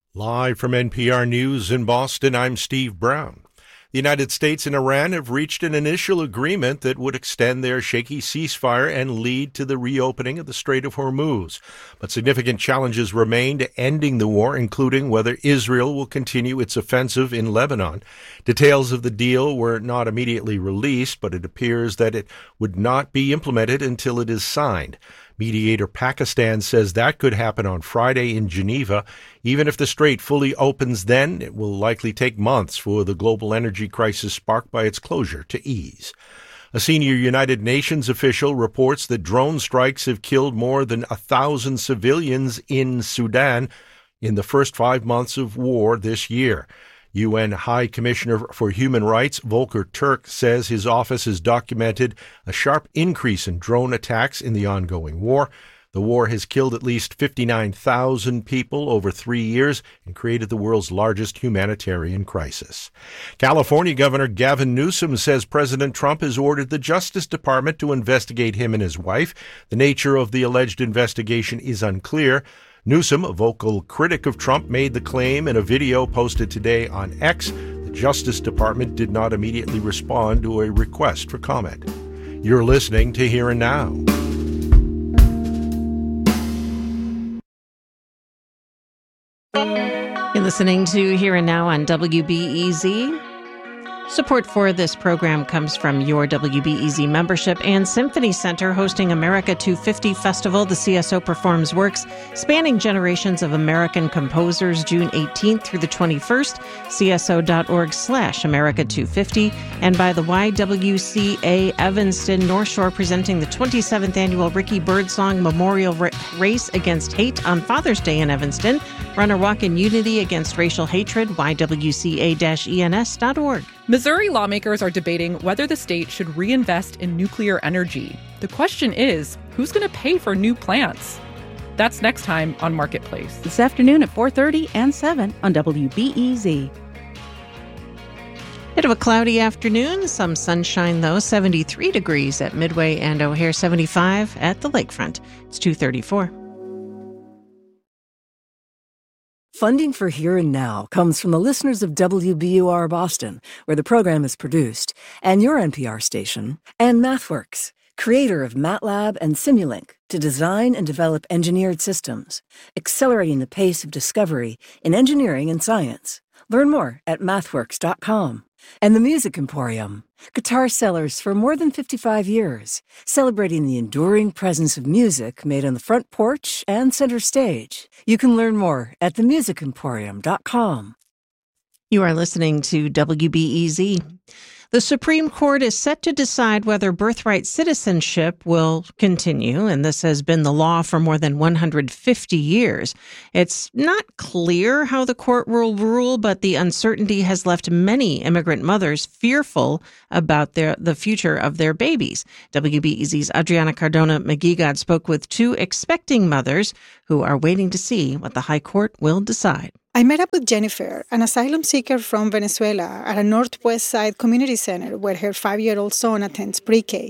Live from NPR News in Boston, I'm Steve Brown. The United States and Iran have reached an initial agreement that would extend their shaky ceasefire and lead to the reopening of the Strait of Hormuz. But significant challenges remain to ending the war, including whether Israel will continue its offensive in Lebanon. Details of the deal were not immediately released, but it appears that it would not be implemented until it is signed. Mediator Pakistan says that could happen on Friday in Geneva. Even if the strait fully opens then, it will likely take months for the global energy crisis sparked by its closure to ease. A senior United Nations official reports that drone strikes have killed more than 1,000 civilians in Sudan in the first 5 months of war this year. UN High Commissioner for Human Rights Volker Turk says his office has documented a sharp increase in drone attacks in the ongoing war. The war has killed at least 59,000 people over 3 years and created the world's largest humanitarian crisis. California Governor Gavin Newsom says President Trump has ordered the Justice Department to investigate him and his wife. The nature of the alleged investigation is unclear. Newsom, a vocal critic of Trump, made the claim in a video posted today on X. The Justice Department did not immediately respond to a request for comment. You're listening to Here and Now. You're listening to Here and Now on WBEZ. Support for this program comes from your WBEZ membership and Symphony Center hosting America 250 Festival. The CSO performs works spanning generations of American composers June 18th through the 21st. CSO.org/America 250. And by the YWCA Evanston North Shore presenting the 27th annual Ricky Birdsong Memorial Race Against Hate on Father's Day in Evanston. Run or walk in unity against racial hatred. YWCA-ENS.org. Missouri lawmakers are debating whether the state should reinvest in nuclear energy. The question is, who's going to pay for new plants? That's next time on Marketplace. This afternoon at 4:30 and 7 on WBEZ. Bit of a cloudy afternoon, some sunshine though, 73 degrees at Midway and O'Hare, 75 at the lakefront. It's 2:34. Funding for Here and Now comes from the listeners of WBUR Boston, where the program is produced, and your NPR station, and MathWorks, creator of MATLAB and Simulink, to design and develop engineered systems, accelerating the pace of discovery in engineering and science. Learn more at mathworks.com. And the Music Emporium, guitar sellers for more than 55 years, celebrating the enduring presence of music made on the front porch and center stage. You can learn more at themusicemporium.com. You are listening to WBEZ. The Supreme Court is set to decide whether birthright citizenship will continue, and this has been the law for more than 150 years. It's not clear how the court will rule, but the uncertainty has left many immigrant mothers fearful about the future of their babies. WBEZ's Adriana Cardona-McGeegod spoke with two expecting mothers who are waiting to see what the High Court will decide. I met up with Jennifer, an asylum seeker from Venezuela, at a Northwest Side community center where her 5-year-old son attends pre-K.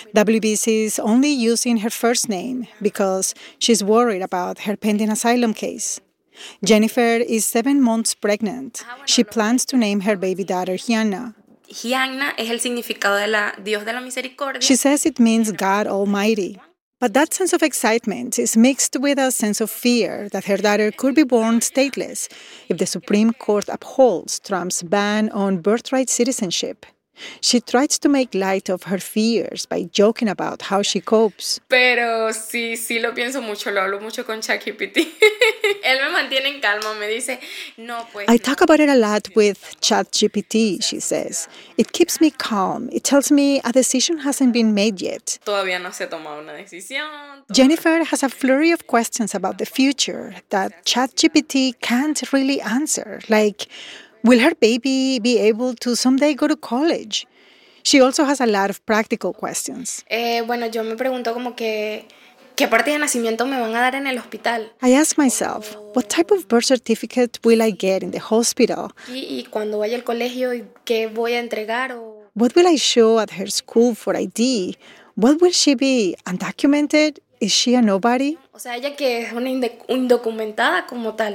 WBC is only using her first name because she's worried about her pending asylum case. Jennifer is 7 months pregnant. She plans to name her baby daughter Gianna. Gianna es el significado de la Dios de la Misericordia. She says it means God Almighty. But that sense of excitement is mixed with a sense of fear that her daughter could be born stateless if the Supreme Court upholds Trump's ban on birthright citizenship. She tries to make light of her fears by joking about how she copes. Pero sí lo pienso mucho, lo hablo mucho con ChatGPT. Él me mantiene en calma, me dice, no, pues. I talk about it a lot with ChatGPT, she says. It keeps me calm. It tells me a decision hasn't been made yet. Todavía no se ha tomado una decisión. Jennifer has a flurry of questions about the future that ChatGPT can't really answer, like, will her baby be able to someday go to college? She also has a lot of practical questions. Bueno, yo me pregunto como que, ¿qué parte de nacimiento me van a dar en el hospital? I ask myself, what type of birth certificate will I get in the hospital? Y cuando vaya al colegio, ¿qué voy a entregar? What will I show at her school for ID? What will she be? Undocumented? Is she a nobody? O sea, ella que es una indocumentada como tal.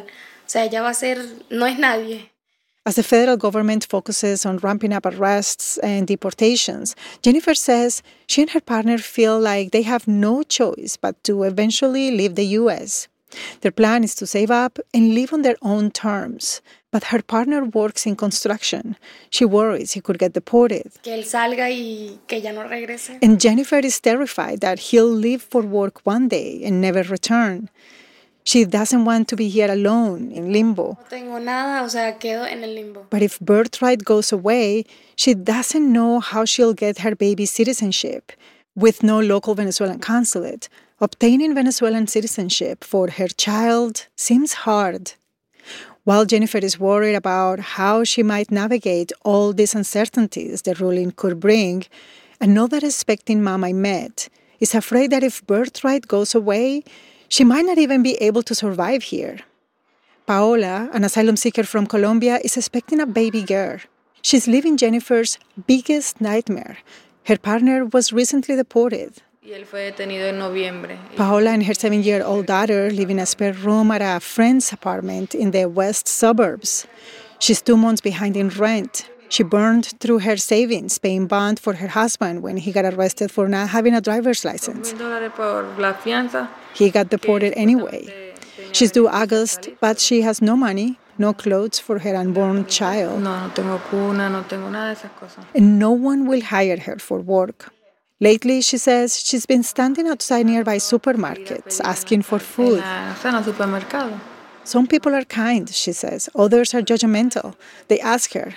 sea, ella va a ser, no es nadie. As the federal government focuses on ramping up arrests and deportations, Jennifer says she and her partner feel like they have no choice but to eventually leave the U.S. Their plan is to save up and live on their own terms. But her partner works in construction. She worries he could get deported. Que él salga y que ya no regrese. And Jennifer is terrified that he'll leave for work one day and never return. She doesn't want to be here alone in limbo. No tengo nada, o sea, quedo en el limbo. But if birthright goes away, she doesn't know how she'll get her baby's citizenship. With no local Venezuelan consulate, obtaining Venezuelan citizenship for her child seems hard. While Jennifer is worried about how she might navigate all these uncertainties the ruling could bring, another expecting mom I met is afraid that if birthright goes away, she might not even be able to survive here. Paola, an asylum seeker from Colombia, is expecting a baby girl. She's living Jennifer's biggest nightmare. Her partner was recently deported. Y él fue detenido en noviembre. Paola and her 7-year-old daughter live in a spare room at a friend's apartment in the west suburbs. She's 2 months behind in rent. She burned through her savings paying bond for her husband when he got arrested for not having a driver's license. $2,000 por la fianza. He got deported anyway. She's due August, but she has no money, no clothes for her unborn child. No tengo cuna, no tengo nada de esas cosas. And no one will hire her for work. Lately, she says she's been standing outside nearby supermarkets asking for food. Some people are kind, she says. Others are judgmental. They ask her,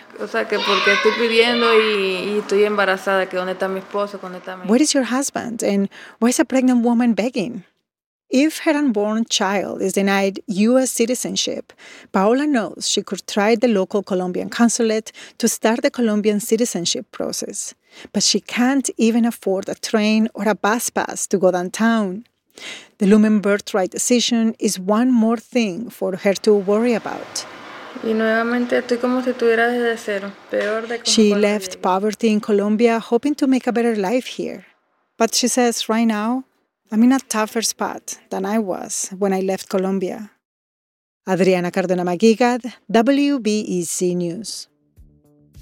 "Where is your husband? And why is a pregnant woman begging?" If her unborn child is denied U.S. citizenship, Paola knows she could try the local Colombian consulate to start the Colombian citizenship process. But she can't even afford a train or a bus pass to go downtown. The looming birthright decision is one more thing for her to worry about. She left poverty in Colombia hoping to make a better life here. But she says right now, I'm in a tougher spot than I was when I left Colombia. Adriana Cardona Maguigad, WBEZ News.